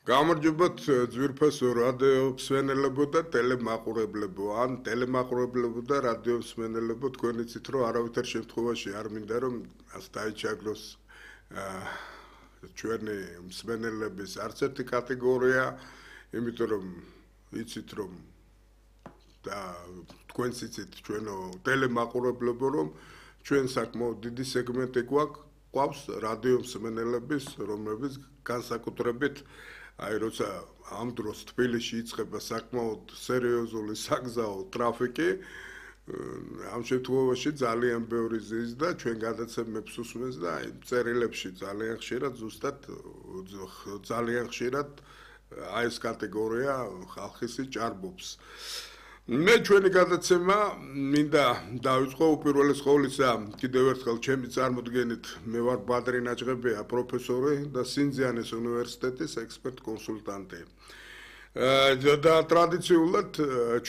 გამარჯობათ ძვირფასო რადიო მსმენელებო და ტელემაყურებლებო ან ტელემაყურებლებო და რადიო მსმენელებო თქვენ იცით რომ არავითარ შემთხვევაში არ მინდა რომ ასე დაიჩაგროს ჩვენი მსმენელების არც ერთი კატეგორია იმიტომ რომ იცით რომ და თქვენც იცით ჩვენო ტელემაყურებლებო რომ ჩვენ საკმაოდ დიდი სეგმენტი გვაქვს რადიო მსმენელების რომლებიც განსაკუთრებით აი როცა ამ დროს თბილისში იწყება საკმაოდ სერიოზული საგზაო ტრაფიკი ამ შემთხვევაში ძალიან ბევრი ზის და ჩვენ გადაცემებს უსმენს და აი წერილებში ძალიან ხშირად ზუსტად ძალიან ხშირად აი ეს კატეგორია ხალხის ჭარბობს მე ჩვენი გადაცემა მინდა დავიწყო უპირველეს ყოვლისა კიდევ ერთხელ ჩემი წარმოდგენით მე ვარ ბადრი ნაჭყებია პროფესორი და სინძიანის უნივერსიტეტის ექსპერტ კონსულტანტი და ტრადიციულად